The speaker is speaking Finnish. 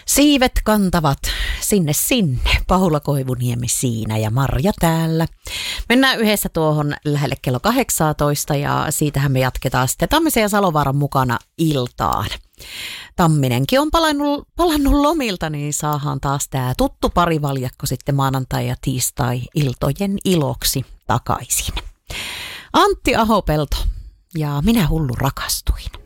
Siivet kantavat sinne. Paula Koivuniemi siinä ja Marja täällä. Mennään yhdessä tuohon lähelle kello 18 ja siitähän me jatketaan sitten Tammisen ja Salovaaran mukana iltaan. Tamminenkin on palannut lomilta, niin saadaan taas tämä tuttu parivaljakko sitten maanantai- ja tiistai-iltojen iloksi takaisin. Antti Ahopelto ja Minä hullu rakastuin.